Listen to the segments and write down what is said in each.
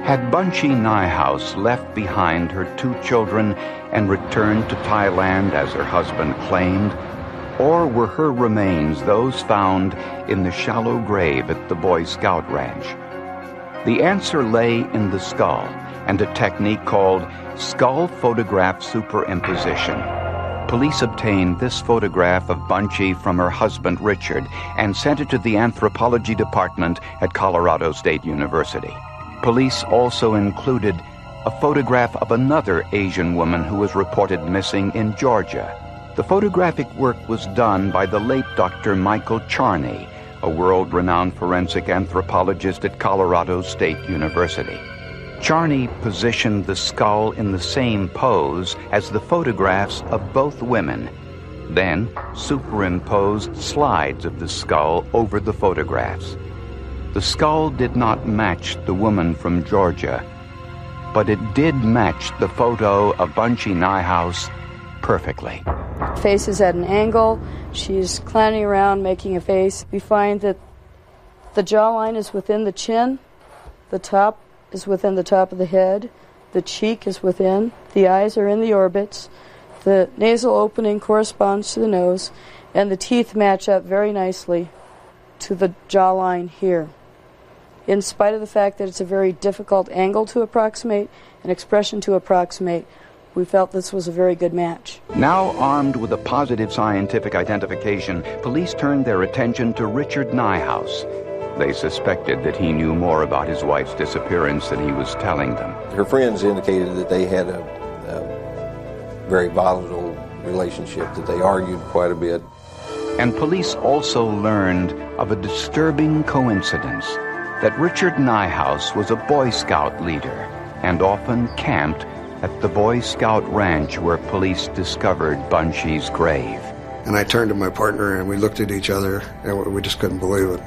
Had Bunchy Nijhuis left behind her 2 children and returned to Thailand as her husband claimed? Or were her remains those found in the shallow grave at the Boy Scout ranch? The answer lay in the skull and a technique called skull photograph superimposition. Police obtained this photograph of Bunchy from her husband Richard and sent it to the anthropology department at Colorado State University. Police also included a photograph of another Asian woman who was reported missing in Georgia. The photographic work was done by the late Dr. Michael Charney, a world-renowned forensic anthropologist at Colorado State University. Charney positioned the skull in the same pose as the photographs of both women, then superimposed slides of the skull over the photographs. The skull did not match the woman from Georgia, but it did match the photo of Bunchy Nijhuis perfectly. Face is at an angle. She's clowning around making a face. We find that the jawline is within the chin, the top is within the top of the head, the cheek is within, the eyes are in the orbits, the nasal opening corresponds to the nose, and the teeth match up very nicely to the jawline here. In spite of the fact that it's a very difficult angle to approximate, an expression to approximate, we felt this was a very good match. Now armed with a positive scientific identification, police turned their attention to Richard Nijhuis. They suspected that he knew more about his wife's disappearance than he was telling them. Her friends indicated that they had a very volatile relationship, that they argued quite a bit. And police also learned of a disturbing coincidence, that Richard Nijhuis was a Boy Scout leader and often camped at the Boy Scout ranch where police discovered Bunchy's grave. And I turned to my partner and we looked at each other and we just couldn't believe it.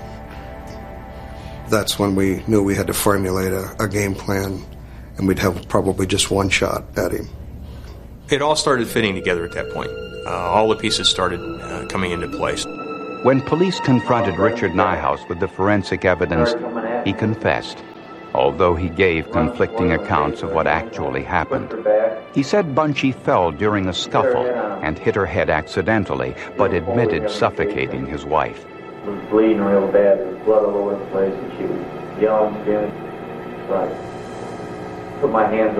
That's when we knew we had to formulate a game plan, and we'd have probably just one shot at him. It all started fitting together at that point. All the pieces started coming into place. When police confronted Richard Nijhuis with the forensic evidence, he confessed, although he gave conflicting accounts of what actually happened. He said Bunchy fell during a scuffle and hit her head accidentally, but admitted suffocating his wife. She was bleeding real bad. There was blood all over the place, and she was yelling, screaming. So I put my hands